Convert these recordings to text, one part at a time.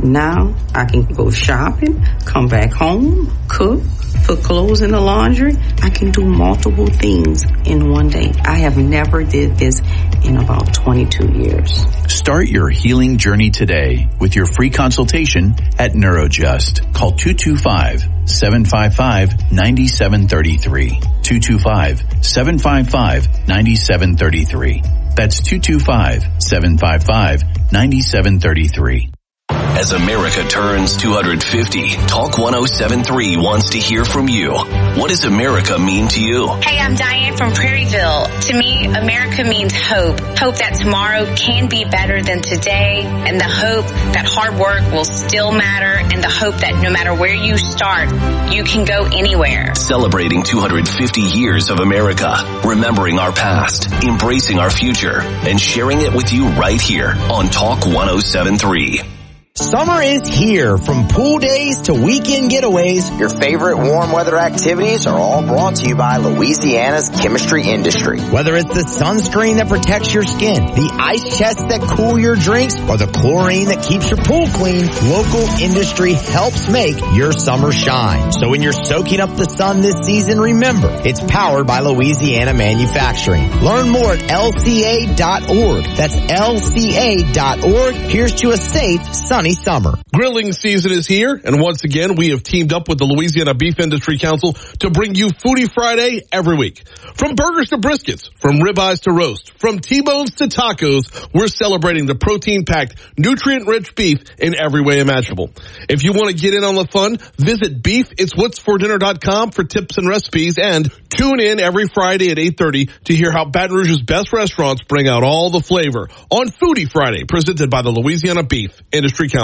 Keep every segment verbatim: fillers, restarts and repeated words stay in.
Now I can go shopping, come back home, cook, put clothes in the laundry. I can do multiple things in one day. I have never did this in about twenty-two years. Start your healing journey today with your free consultation at Neurojust. Call two two five, seven five five, nine seven three three. two two five, seven five five, nine seven three three. That's two two five, seven five five, nine seven three three. As America turns two hundred fifty, Talk one oh seven point three wants to hear from you. What does America mean to you? Hey, I'm Diane from Prairieville. To me, America means hope. Hope that tomorrow can be better than today, and the hope that hard work will still matter, and the hope that no matter where you start, you can go anywhere. Celebrating two hundred fifty years of America, remembering our past, embracing our future, and sharing it with you right here on Talk one oh seven point three. Summer is here. From pool days to weekend getaways, your favorite warm weather activities are all brought to you by Louisiana's chemistry industry. Whether it's the sunscreen that protects your skin, the ice chests that cool your drinks, or the chlorine that keeps your pool clean, local industry helps make your summer shine. So when you're soaking up the sun this season, remember, it's powered by Louisiana Manufacturing. Learn more at L C A dot org. That's L C A dot org. Here's to a safe, sunny summer. Grilling season is here, and once again, we have teamed up with the Louisiana Beef Industry Council to bring you Foodie Friday every week. From burgers to briskets, from ribeyes to roast, from T-bones to tacos, we're celebrating the protein-packed, nutrient-rich beef in every way imaginable. If you want to get in on the fun, visit beef its what's for dinner dot com for tips and recipes, and tune in every Friday at eight thirty to hear how Baton Rouge's best restaurants bring out all the flavor on Foodie Friday, presented by the Louisiana Beef Industry Council.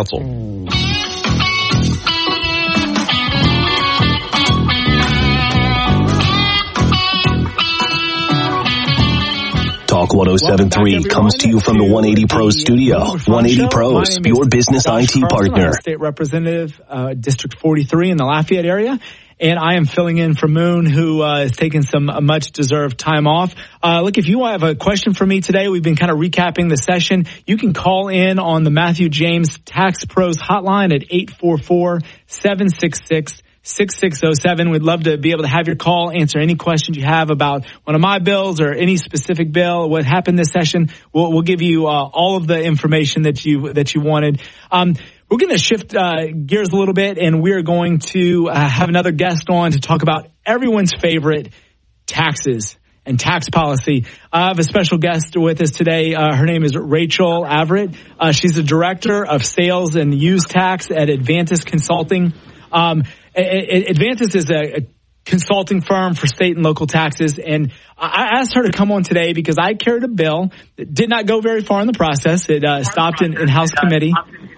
Talk one oh seven point three comes to you from the one eighty Pros studio. one eighty Pros, your business I T partner. State Representative, uh, District forty-three in the Lafayette area. And I am filling in for Moon, who uh, is taking some uh, much-deserved time off. Uh, look, if you have a question for me today, we've been kind of recapping the session. You can call in on the Matthew James Tax Pros hotline at eight four four, seven six six, six six zero seven. We'd love to be able to have your call, answer any questions you have about one of my bills or any specific bill, what happened this session. We'll, we'll give you uh, all of the information that you that you wanted. Um, We're going to shift uh, gears a little bit, and we're going to uh, have another guest on to talk about everyone's favorite taxes and tax policy. I have a special guest with us today. Uh, her name is Rachel Averett. Uh, she's the Director of Sales and Use Tax at Advantis Consulting. Um, Advantis is a, a consulting firm for state and local taxes, and I asked her to come on today because I carried a bill that did not go very far in the process. It uh, stopped in, in House Committee.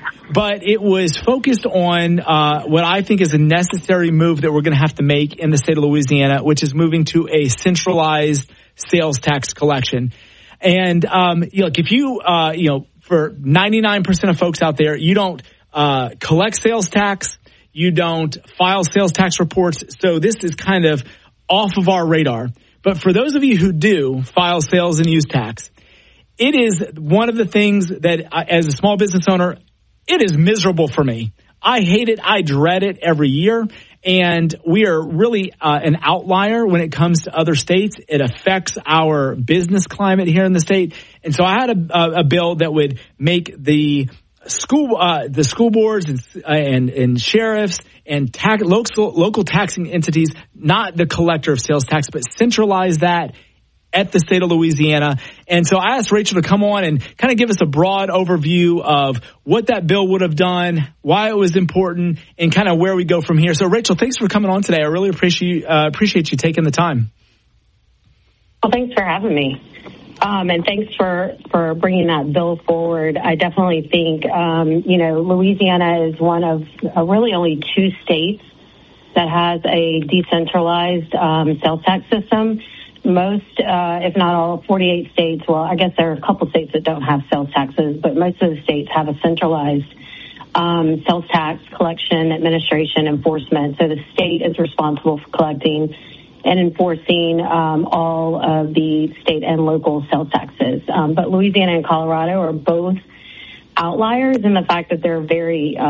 But it was focused on uh, what I think is a necessary move that we're going to have to make in the state of Louisiana, which is moving to a centralized sales tax collection. And um, look, if you, uh, you know, for ninety-nine percent of folks out there, you don't uh, collect sales tax, you don't file sales tax reports. So this is kind of off of our radar. But for those of you who do file sales and use tax, it is one of the things that, uh, as a small business owner, it is miserable for me. I hate it. I dread it every year. And we are really uh, an outlier when it comes to other states. It affects our business climate here in the state. And so I had a, a bill that would make the school, uh, the school boards and and, and sheriffs and tax, local local taxing entities, not the collector of sales tax, but centralize that at the state of Louisiana. And so I asked Rachel to come on and kind of give us a broad overview of what that bill would have done, why it was important, and kind of where we go from here. So Rachel, thanks for coming on today. I really appreciate uh, appreciate you taking the time. Well, thanks for having me. Um, and thanks for, for bringing that bill forward. I definitely think, um, you know, Louisiana is one of uh, really only two states that has a decentralized um, sales tax system. Most, uh, if not all, forty-eight states, well, I guess there are a couple states that don't have sales taxes, but most of the states have a centralized um, sales tax collection, administration, enforcement. So the state is responsible for collecting and enforcing um, all of the state and local sales taxes. Um, but Louisiana and Colorado are both outliers in the fact that they're very uh,